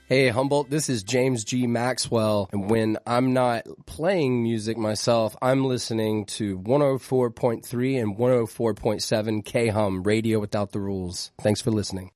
Hey, Humboldt, this is James G. Maxwell, and when I'm not playing music myself, I'm listening to 104.3 and 104.7 K-Hum, Radio Without the Rules. Thanks for listening.